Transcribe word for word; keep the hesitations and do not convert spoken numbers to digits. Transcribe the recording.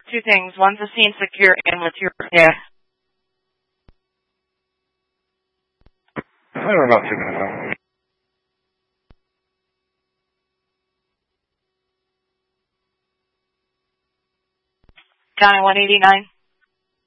Two things. One's the scene secure, and what's your yeah. We're about two minutes out. County one eighty-nine.